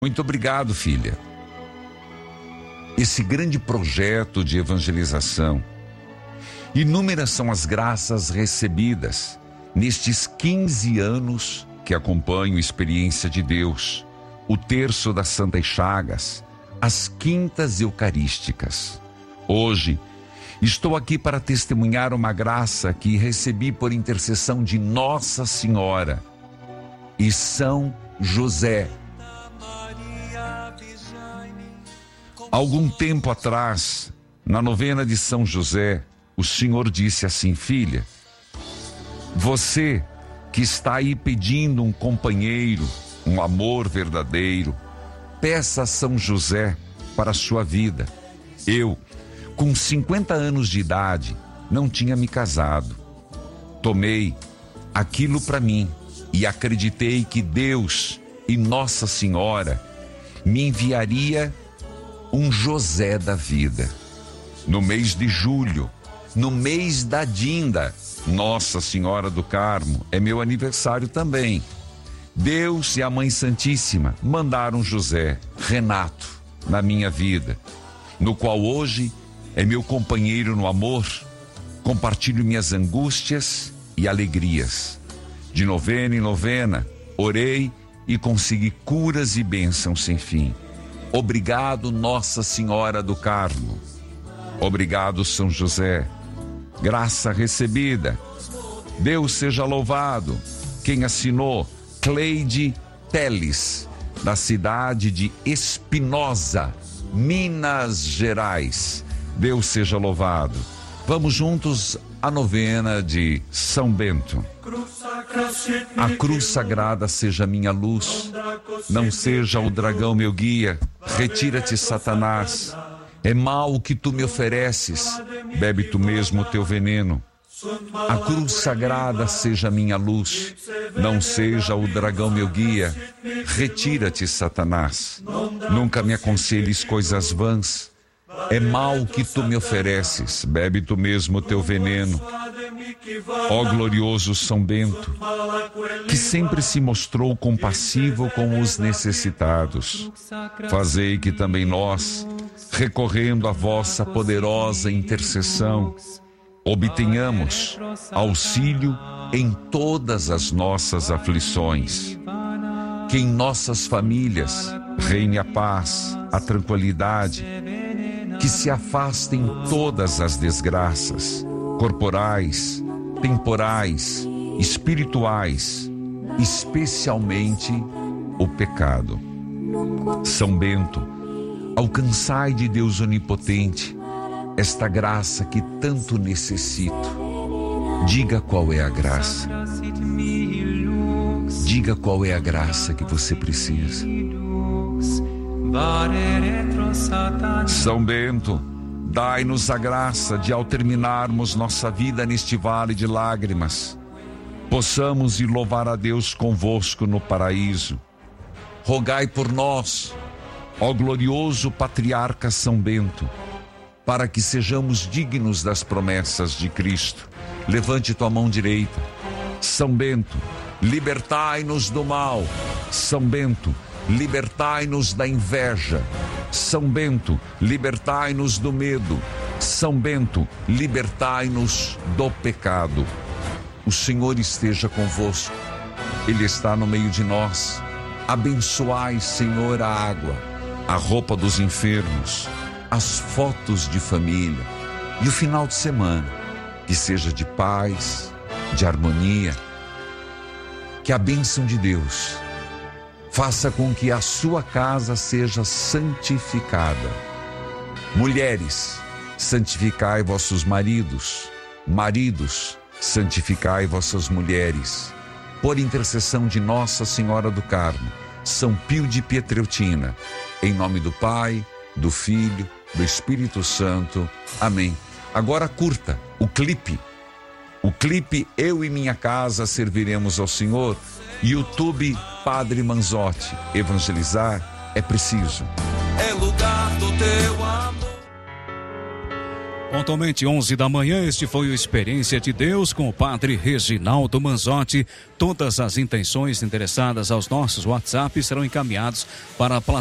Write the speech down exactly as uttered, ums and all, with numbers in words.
Muito obrigado, filha. Esse grande projeto de evangelização. Inúmeras são as graças recebidas nestes quinze anos que acompanho Experiência de Deus, o terço das Santas Chagas, as quintas eucarísticas. Hoje, estou aqui para testemunhar uma graça que recebi por intercessão de Nossa Senhora e São José. Algum tempo atrás, na novena de São José, o Senhor disse assim: filha, você que está aí pedindo um companheiro, um amor verdadeiro, peça a São José para a sua vida. Eu, com cinquenta anos de idade, não tinha me casado. Tomei aquilo para mim e acreditei que Deus e Nossa Senhora me enviaria um José da vida. No mês de julho, no mês da Dinda, Nossa Senhora do Carmo, é meu aniversário também. Deus e a Mãe Santíssima mandaram José, Renato, na minha vida, no qual hoje é meu companheiro no amor, compartilho minhas angústias e alegrias. De novena em novena, orei e consegui curas e bênçãos sem fim. Obrigado, Nossa Senhora do Carmo. Obrigado, São José. Graça recebida. Deus seja louvado. Quem assinou? Cleide Teles, da cidade de Espinosa, Minas Gerais. Deus seja louvado. Vamos juntos à novena de São Bento. A cruz sagrada seja minha luz, não seja o dragão meu guia. Retira-te, Satanás. É mal o que tu me ofereces, bebe tu mesmo o teu veneno. A cruz sagrada seja minha luz, não seja o dragão meu guia. Retira-te, Satanás. Nunca me aconselhes coisas vãs. É mal o que tu me ofereces, bebe tu mesmo o teu veneno. Ó glorioso São Bento, que sempre se mostrou compassivo com os necessitados, fazei que também nós, recorrendo à vossa poderosa intercessão, obtenhamos auxílio em todas as nossas aflições. Que em nossas famílias reine a paz, a tranquilidade, que se afastem todas as desgraças, corporais, temporais, espirituais, especialmente o pecado. São Bento, alcançai de Deus onipotente esta graça que tanto necessito. Diga qual é a graça. Diga qual é a graça que você precisa. São Bento, dai-nos a graça de, ao terminarmos nossa vida neste vale de lágrimas, possamos ir louvar a Deus convosco no paraíso. Rogai por nós, ó glorioso patriarca São Bento, para que sejamos dignos das promessas de Cristo. Levante tua mão direita. São Bento, libertai-nos do mal. São Bento, libertai-nos da inveja. São Bento, libertai-nos do medo. São Bento, libertai-nos do pecado. O Senhor esteja convosco. Ele está no meio de nós. Abençoai, Senhor, a água, a roupa dos enfermos, as fotos de família e o final de semana, que seja de paz, de harmonia. Que a bênção de Deus faça com que a sua casa seja santificada. Mulheres, santificai vossos maridos. Maridos, santificai vossas mulheres. Por intercessão de Nossa Senhora do Carmo, São Pio de Pietreutina, em nome do Pai, do Filho, do Espírito Santo. Amém. Agora curta o clipe. O clipe Eu e Minha Casa Serviremos ao Senhor. YouTube Padre Manzotti. Evangelizar é preciso. É lugar do teu amor. Pontualmente onze da manhã, este foi o Experiência de Deus com o Padre Reginaldo Manzotti. Todas as intenções interessadas aos nossos WhatsApp serão encaminhados para a plataforma